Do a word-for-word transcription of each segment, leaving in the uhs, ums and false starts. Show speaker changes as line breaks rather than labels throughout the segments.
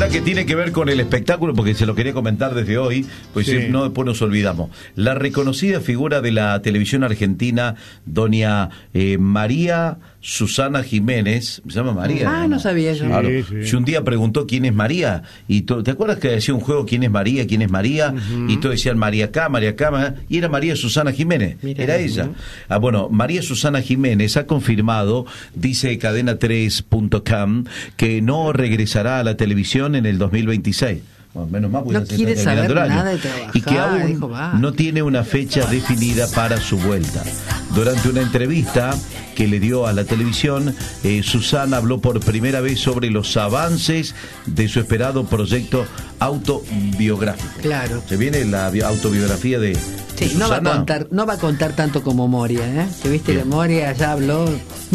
una que tiene que ver con el espectáculo, porque se lo quería comentar desde hoy, pues
Sí.
si no, después nos olvidamos. La reconocida figura de la televisión argentina, doña eh, María Susana Jiménez, ¿se llama María?
Ah, no sabía yo.
Claro.
Sí, sí.
Si un día preguntó quién es María, y to- ¿te acuerdas que decía un juego quién es María, quién es María? Uh-huh. Y todos decían María acá, María acá, y era María Susana Jiménez,
Mira,
era ella.
uh-huh.
Ah, bueno, María Susana Jiménez ha confirmado, dice cadena tres punto com, que no regresará a la televisión en el dos mil veintiséis. Bueno, menos mal, porque
No
ya se
quiere
está terminando
saber
el año.
nada de trabajar,
y que aún
dijo, va.
no tiene una fecha definida para su vuelta. Durante una entrevista que le dio a la televisión, eh, Susana habló por primera vez sobre los avances de su esperado proyecto autobiográfico.
Claro.
Se viene la bi- autobiografía de,
Sí,
de
no va a
Susana.
contar, no va a contar tanto como Moria, ¿eh? Que viste
Bien.
que Moria ya habló,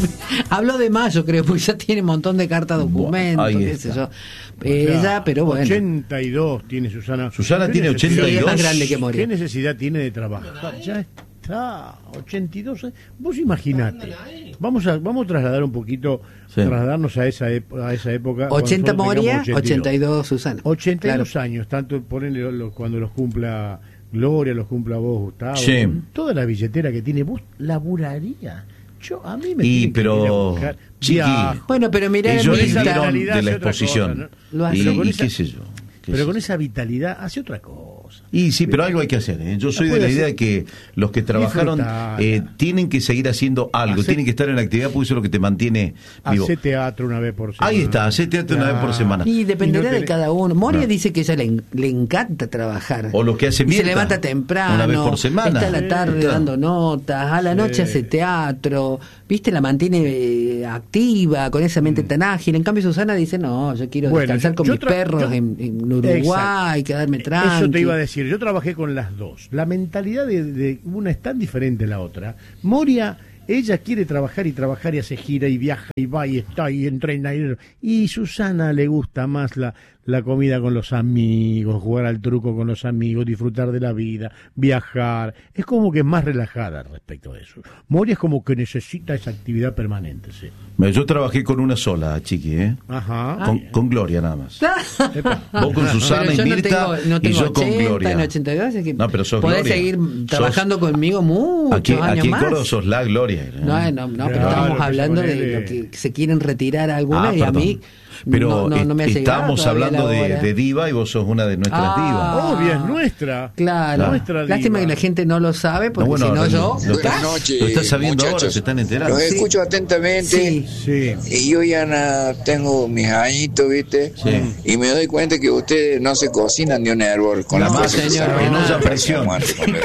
habló de más, yo creo, porque ya tiene un montón de cartas documentos,
ahí
qué
está.
sé yo.
O sea,
Ella, pero bueno.
ochenta y dos tiene Susana.
Susana
¿Qué
tiene
necesidad-
ochenta y dos.
Sí, es más grande que Moria.
¿Qué necesidad tiene de trabajar? Ya está, ochenta y dos. ¿eh? Vos imaginate. Vamos a vamos a trasladar un poquito,
Sí.
trasladarnos a esa, ep- a esa época.
ochenta
cuando nosotros
Moria,
tengamos
ochenta y dos Susana.
ochenta y dos
Claro.
años, tanto ponen cuando los cumpla Gloria, los cumpla vos, Gustavo.
Sí.
Toda la billetera que tiene, vos laburaría. Yo, a mí me
Y,
tienen que
pero,
venir a buscar.
Chiqui,
Viajo.
Bueno, pero mirá el
Ellos
esa
Mirta.
vivieron
realidad
de la
hace otra
exposición.
cosa,
¿no? Lo hace.
Y,
Pero con
y
esa-
qué sé yo. qué
Pero
sé
con
yo.
esa vitalidad hace otra cosa.
Y sí, pero algo hay que hacer, ¿eh? Yo soy de
puede
la idea
hacer-
de que los que trabajaron
Disfrutar.
eh, tienen que seguir haciendo algo,
Hacer-
tienen que estar en actividad, porque eso es lo que te mantiene vivo.
Hace teatro una vez por semana.
Ahí está, hace teatro una vez por semana.
Y dependerá
Y no
de
tenés-
cada uno. Moria
No.
dice que a ella le, en- le encanta trabajar.
O lo que hace
Y se
Mirta,
levanta temprano.
una vez por semana.
Está a la
Sí,
tarde
está.
dando notas. A la noche
Sí.
hace teatro. ¿Viste? La mantiene eh, activa, con esa mente tan ágil. En cambio, Susana dice: no, yo quiero
Bueno,
descansar
yo-
con
yo
mis
tra-
perros
yo-
en, en Uruguay,
Exacto.
quedarme tranqui.
Eso te iba a decir, yo trabajé con las dos. La mentalidad de, de una es tan diferente a la otra. Moria, ella quiere trabajar y trabajar y hace gira y viaja y va y está y entrena. Y, y Susana le gusta más la, la comida con los amigos, jugar al truco con los amigos, disfrutar de la vida, viajar. Es como que es más relajada respecto a eso. Moria es como que necesita esa actividad permanente, sí.
Yo trabajé con una sola, Chiqui, ¿eh?
Ajá.
Con, con Gloria nada más.
Epa.
Vos con Susana
Pero
y
yo no
Mirta
tengo, no
y
tengo
yo con
ochenta,
Gloria.
en ochenta y dos, así que
No, pero sos
podés
Gloria.
seguir
Sos-
trabajando conmigo muchos
Aquí,
años
aquí en
más.
Córdoba sos la Gloria. ¿eh?
No, no, no, pero
Claro,
estamos
que
hablando
se
de
pone
lo
de-
que se quieren retirar algunas
Ah,
y a
perdón.
mí
Pero
no, no, no me
est-
hace llegar
estábamos
todavía
hablando
la
de,
hora.
de diva y vos sos una de nuestras
Ah.
divas.
Obvio, es nuestra.
Claro,
Nuestra
lástima
diva.
que la gente no lo sabe, porque
No, bueno,
si no
lo-
yo...
lo-
Buenas
¿Lo
noches,
estás sabiendo ahora?
muchachos.
¿Se están enterando?
Los
Sí.
escucho atentamente.
Sí.
Sí.
Y yo ya na- tengo mis añitos, ¿viste?
Sí.
Y me doy cuenta que ustedes no se cocinan de un hervor con
No,
la fuerza que
señor,
se
en
ven.
olla a presión.
Muerte, hombre.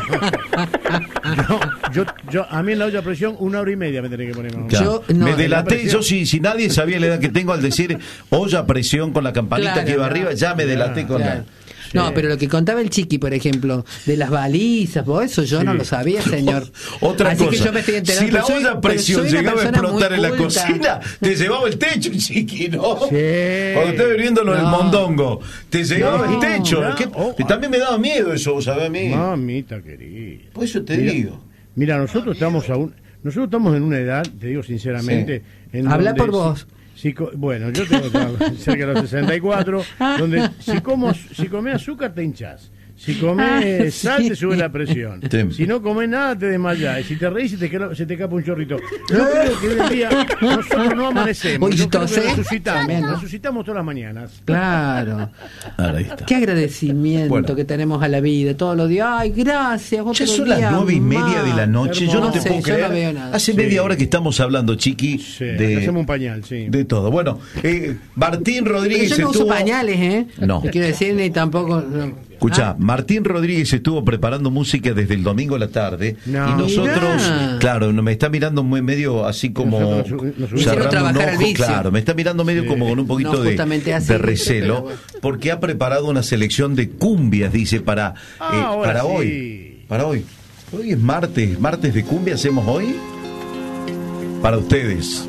Yo, yo, yo, a mí en la olla a presión, una hora y media me tenés que poner. más o menos.
Claro.
Yo, no,
me
de la
delaté,
presión-
yo si, si nadie sabía la edad que tengo al decir olla a presión con la campanita
Claro,
que iba
claro.
arriba, ya me delaté con
Claro.
la...
No, pero lo que contaba el Chiqui, por ejemplo, de las balizas, vos eso yo
Sí.
no lo sabía, señor.
Otra
Así
cosa,
que yo me estoy enterando.
si la
pero soy-
olla a
pero
presión
soy una
llegaba a
persona
explotar
muy
en la
culta.
cocina, te llevaba el techo, Chiqui, ¿no?
Sí.
Cuando estaba viviéndolo en el
No.
mondongo, te llegaba
No,
el techo.
no.
¿Qué?
Oh,
Y también me daba miedo eso, ¿sabes? A mí.
Mamita querida.
Por eso te
Mira,
digo.
Mira, nosotros estamos aún, nosotros estamos en una edad, te digo sinceramente, en
Habla
donde
por vos.
si- si co- bueno, yo tengo cerca de los sesenta y cuatro, donde si como, si comés azúcar te hinchás. Si comés
Sí.
sal te sube la presión.
Sí.
Si no comés nada te desmayás. Y si te reís se te, queda- se te escapa un chorrito. Yo creo que hoy en día nosotros no amanecemos.
Uy,
Yo creo que
tosé.
resucitamos.
También, ¿no?
Resucitamos todas las mañanas.
Claro.
Ahora, ahí está.
Qué agradecimiento
Bueno.
que tenemos a la vida todos los días. Ay, gracias.
Ya
otro
son las
día
nueve y media
más.
de la noche. Yo no
Hermoso.
te
No sé,
puedo
yo
creer.
no veo nada.
Hace
Sí.
media hora que estamos hablando, Chiqui,
Sí,
de,
hacemos un pañal, sí.
de todo. Bueno, eh, Martín
Pero
Rodríguez
yo no uso
estuvo...
pañales, ¿eh?
No.
Te quiero decir, ni tampoco... no.
Escucha,
Ah,
Martín Rodríguez estuvo preparando música desde el domingo a la tarde
No.
y nosotros,
Mirá.
claro, no, me está mirando muy medio así como
Nosotros nos- nos-
cerrando
Hicieron
un
trabajar al
ojo,
vicio.
claro, me está mirando medio como con un poquito
No,
de,
justamente así,
de recelo,
pero bueno.
porque ha preparado una selección de cumbias, dice, para,
Ah,
eh,
ahora
para
sí.
hoy. Para hoy. Hoy es martes, martes de cumbia hacemos hoy para ustedes.